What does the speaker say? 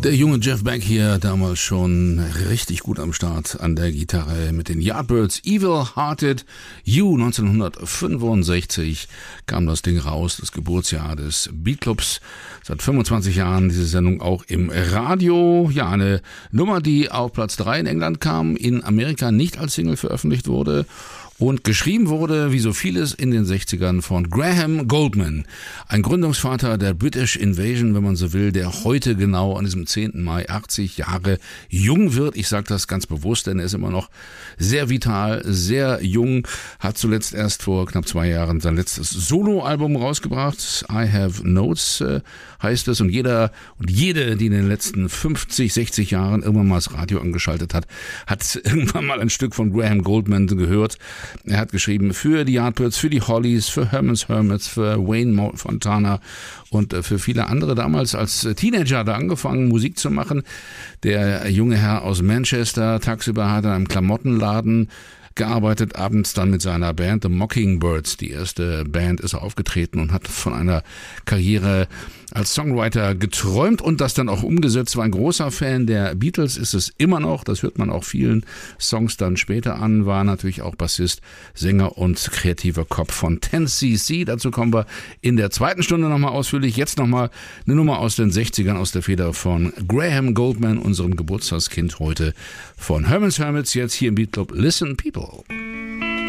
Der junge Jeff Beck hier, damals schon richtig gut am Start an der Gitarre mit den Yardbirds. Evil Hearted You, 1965 kam das Ding raus, das Geburtsjahr des Beatclubs. Seit 25 Jahren diese Sendung auch im Radio. Ja, eine Nummer, die auf Platz 3 in England kam, in Amerika nicht als Single veröffentlicht wurde. Und geschrieben wurde, wie so vieles in den 60ern, von Graham Goldman, ein Gründungsvater der British Invasion, wenn man so will, der heute genau an diesem 10. Mai 80 Jahre jung wird. Ich sage das ganz bewusst, denn er ist immer noch sehr vital, sehr jung, hat zuletzt erst vor knapp 2 Jahren sein letztes Soloalbum rausgebracht. I Have Notes heißt es. Und jeder und jede, die in den letzten 50, 60 Jahren irgendwann mal das Radio angeschaltet hat, hat irgendwann mal ein Stück von Graham Goldman gehört. Er hat geschrieben für die Yardbirds, für die Hollies, für Herman's Hermits, für Wayne Fontana und für viele andere. Damals als Teenager hat er angefangen, Musik zu machen. Der junge Herr aus Manchester, tagsüber hat er in einem Klamottenladen gearbeitet, abends dann mit seiner Band The Mockingbirds. Die erste Band ist er aufgetreten und hat von einer Karriere als Songwriter geträumt und das dann auch umgesetzt. War ein großer Fan der Beatles, ist es immer noch. Das hört man auch vielen Songs dann später an. War natürlich auch Bassist, Sänger und kreativer Kopf von 10cc. Dazu kommen wir in der zweiten Stunde nochmal ausführlich. Jetzt nochmal eine Nummer aus den 60ern aus der Feder von Graham Goldman, unserem Geburtstagskind heute von Herman's Hermits. Jetzt hier im Beatclub. Listen People.